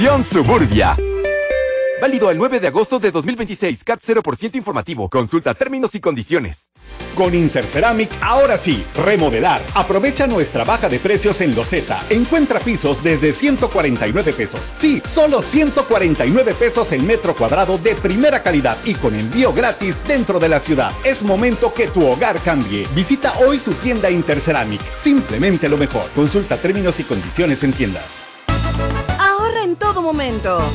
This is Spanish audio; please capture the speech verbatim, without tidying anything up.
Suburbia. Válido el nueve de agosto de dos mil veintiséis. C A T cero por ciento informativo. Consulta términos y condiciones. Con Interceramic, ahora sí, remodelar. Aprovecha nuestra baja de precios en loseta. Encuentra pisos desde ciento cuarenta y nueve pesos. Sí, solo ciento cuarenta y nueve pesos el metro cuadrado de primera calidad y con envío gratis dentro de la ciudad. Es momento que tu hogar cambie. Visita hoy tu tienda Interceramic. Simplemente lo mejor. Consulta términos y condiciones en tiendas. Ahorra en todo momento.